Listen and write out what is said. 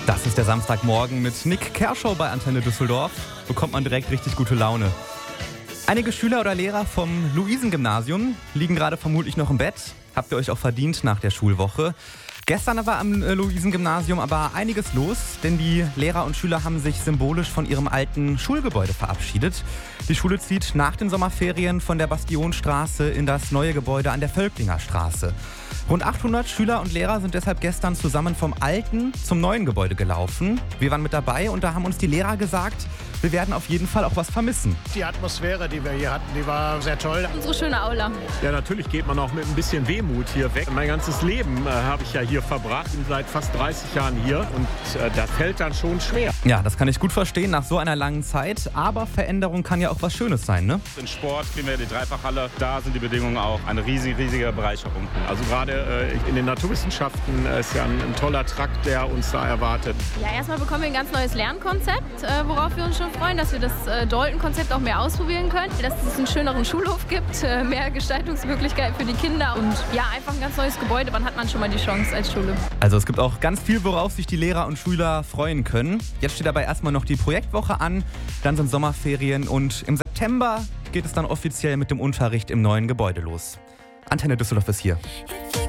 Das ist der Samstagmorgen mit Nick Kershaw bei Antenne Düsseldorf. Bekommt man direkt richtig gute Laune. Einige Schüler oder Lehrer vom Luisengymnasium liegen gerade vermutlich noch im Bett. Habt ihr euch auch verdient nach der Schulwoche. Gestern war am Luisengymnasium aber einiges los, denn die Lehrer und Schüler haben sich symbolisch von ihrem alten Schulgebäude verabschiedet. Die Schule zieht nach den Sommerferien von der Bastionstraße in das neue Gebäude an der Völklinger Straße. Rund 800 Schüler und Lehrer sind deshalb gestern zusammen vom alten zum neuen Gebäude gelaufen. Wir waren mit dabei und da haben uns die Lehrer gesagt, wir werden auf jeden Fall auch was vermissen. Die Atmosphäre, die wir hier hatten, die war sehr toll. Unsere schöne Aula. Ja, natürlich geht man auch mit ein bisschen Wehmut hier weg. Mein ganzes Leben habe ich ja hier verbracht, bin seit fast 30 Jahren hier und das fällt dann schon schwer. Ja, das kann ich gut verstehen nach so einer langen Zeit, aber Veränderung kann ja auch was Schönes sein, ne? In Sport kriegen wir die Dreifachhalle, da sind die Bedingungen auch eine riesige Bereicherung. Also gerade in den Naturwissenschaften ist ja ein toller Trakt, der uns da erwartet. Ja, erstmal bekommen wir ein ganz neues Lernkonzept, worauf wir uns schon freuen, dass wir das Dalton-Konzept auch mehr ausprobieren können, dass es einen schöneren Schulhof gibt, mehr Gestaltungsmöglichkeiten für die Kinder und ja, einfach ein ganz neues Gebäude. Wann hat man schon mal die Chance als Schule? Also es gibt auch ganz viel, worauf sich die Lehrer und Schüler freuen können. Jetzt steht dabei erstmal noch die Projektwoche an, dann sind Sommerferien und im September geht es dann offiziell mit dem Unterricht im neuen Gebäude los. Antenne Düsseldorf ist hier.